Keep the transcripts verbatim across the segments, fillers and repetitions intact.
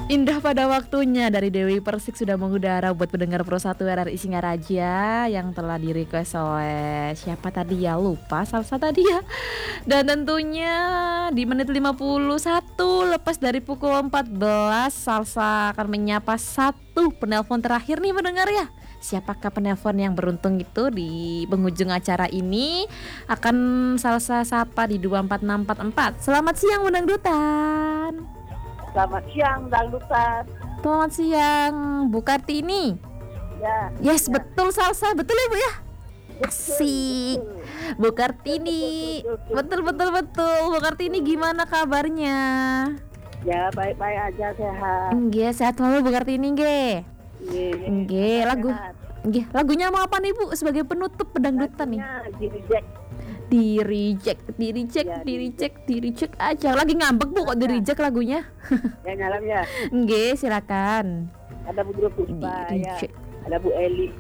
Indah pada waktunya dari Dewi Persik sudah mengudara buat pendengar Pro satu R R I Singaraja yang telah di-request oleh siapa tadi ya, lupa Salsa tadi ya. Dan tentunya di menit lima puluh satu lepas dari pukul empat belas Salsa akan menyapa satu penelpon terakhir nih pendengar ya. Siapakah penelpon yang beruntung itu di penghujung acara ini? Akan Salsa sapa di dua empat enam empat empat. Selamat siang Dangdutan. Selamat siang Dangdutan. Selamat siang Bu Kartini. Ya. Yes, ya. betul Salsa, betul ya Bu ya. Betul, Asik. betul. Bu Kartini. Betul betul betul. Bu Kartini gimana kabarnya? Ya, baik-baik aja, sehat. Nggih, sehat selalu Bu Kartini nggih. Nggih, Nggih, lagu. sehat. Nggih, lagunya mau apa nih Bu sebagai penutup pedangdutan nih? Lagunya di reject. Di reject, di reject, Ya, di di reject, di reject aja. Lagi ngambek Bu kok di reject lagunya. Ya, nyalam ya. Nggih, silakan. Ada Bu Guru Puspa Di ya. reject. Ada Bu Eli.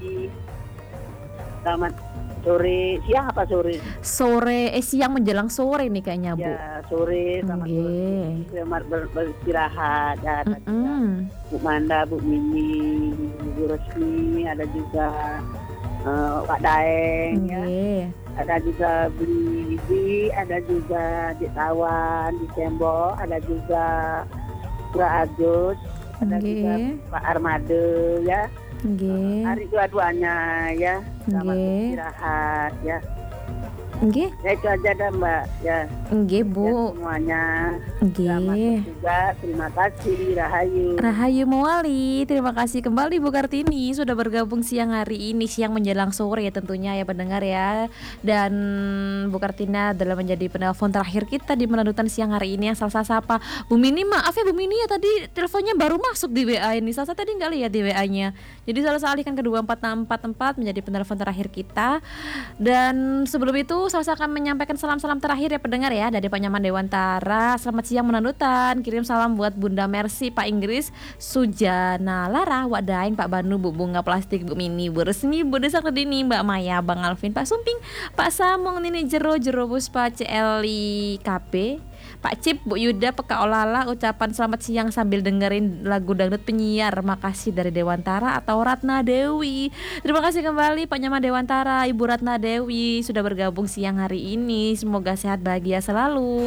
Selamat sore, siang apa sore? Sore, eh siang menjelang sore nih kayaknya Bu. Ya, sore selamat Nggih. sore. Selamat ber- beristirahat. Ya, ada juga Mm-mm. Bu Manda, Bu Mini, Bu Resmi, ada juga eh, Wak Daeng ya. Nggih. Ada juga Beli Bibi, ada juga Dik Tawan di Tembok, ada juga Pura Agus, ada juga Nggih. Pak Armade ya. Nggih. Hari dua-duanya ya. Selamat Nggih. istirahat ya. Nggih. Ya itu aja dah Mbak ya. Nggih Ya Bu. semuanya. Selamat Nggih. bertugas. Terima kasih Rahayu. Rahayu Muali, terima kasih kembali Bu Kartini sudah bergabung siang hari ini, siang menjelang sore ya tentunya ya pendengar ya. Dan Bu Kartina adalah menjadi penelpon terakhir kita di Melandutan siang hari ini yang Salsa sapa. Bu Mini, maaf ya Bu Mini ya, tadi teleponnya baru masuk di W A ini. Salsa tadi nggak lihat di W A-nya. Jadi Salsa alihkan ke dua empat enam empat empat menjadi penelpon terakhir kita. Dan sebelum itu Salsa akan menyampaikan salam-salam terakhir ya pendengar ya dari Pak Nyaman Dewantara. Selamat siang Melandutan. Kirim salam buat Bunda Mercy, Pak Inggris, Sujana Lara, Wak Daeng, Pak Banu, Bu Bunga Plastik, Bu Mini, Bu Resmi, Bu Desak Redini, Mbak Maya, Bang Alvin, Pak Sumping, Pak Samong, Nini Jero, Jero Puspa, C L I K P, Pak Cip, Bu Yuda, Peka Olala, ucapan selamat siang sambil dengerin lagu dangdut penyiar. Makasih dari Dewantara atau Ratna Dewi. Terima kasih kembali Pak Nyaman Dewantara, Ibu Ratna Dewi sudah bergabung siang hari ini. Semoga sehat bahagia selalu.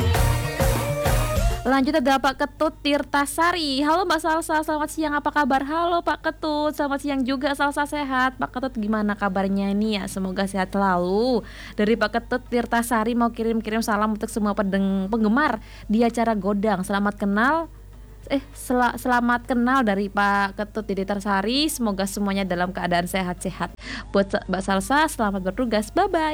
Lanjut ada Pak Ketut Tirtasari. Halo Mbak Salsa, selamat siang, apa kabar? Halo Pak Ketut, selamat siang juga, Salsa sehat. Pak Ketut gimana kabarnya ini ya? Semoga sehat selalu. Dari Pak Ketut Tirtasari mau kirim-kirim salam untuk semua pendeng- penggemar di acara Godang. Selamat kenal. Eh sel- selamat kenal dari Pak Ketut Tirtasari. Semoga semuanya dalam keadaan sehat-sehat. Buat Mbak Salsa, selamat bertugas. Bye bye.